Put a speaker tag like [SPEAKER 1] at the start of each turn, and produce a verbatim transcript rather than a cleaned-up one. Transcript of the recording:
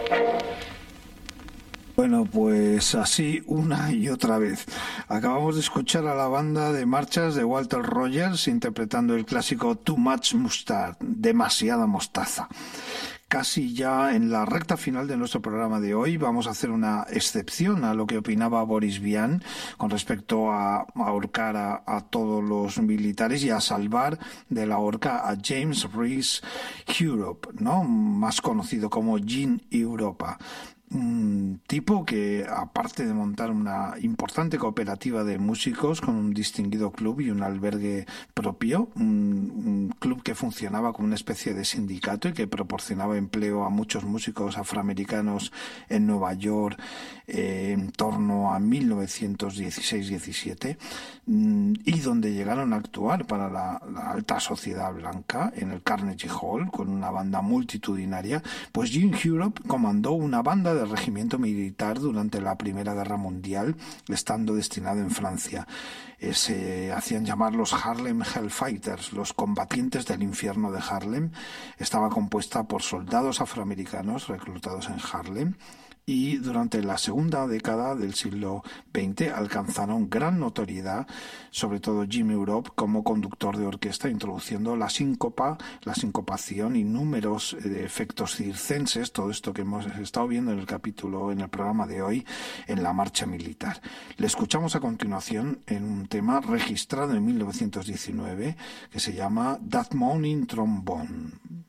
[SPEAKER 1] Bueno, pues así una y otra vez. Acabamos de escuchar a la banda de marchas de Walter Rogers interpretando el clásico Too Much Mustard, demasiada mostaza. Casi ya en la recta final de nuestro programa de hoy vamos a hacer una excepción a lo que opinaba Boris Vian con respecto a ahorcar a, a todos los militares y a salvar de la horca a James Reese Europe, ¿no? Más conocido como Gene Europa. Un tipo que, aparte de montar una importante cooperativa de músicos con un distinguido club y un albergue propio, un, un club que funcionaba como una especie de sindicato y que proporcionaba empleo a muchos músicos afroamericanos en Nueva York eh, en torno a mil novecientos dieciséis diecisiete, y donde llegaron a actuar para la, la alta sociedad blanca en el Carnegie Hall con una banda multitudinaria. Pues Gene Europe comandó una banda de regimiento militar durante la Primera Guerra Mundial, estando destinado en Francia. Eh, se hacían llamar los Harlem Hellfighters, los combatientes del infierno de Harlem. Estaba compuesta por soldados afroamericanos reclutados en Harlem, y durante la segunda década del siglo veinte alcanzaron gran notoriedad, sobre todo Jimmy Europe como conductor de orquesta, introduciendo la síncopa, la sincopación y números de efectos circenses, todo esto que hemos estado viendo en el capítulo, en el programa de hoy, en la marcha militar. Le escuchamos a continuación en un tema registrado en mil novecientos diecinueve que se llama That Morning Trombone.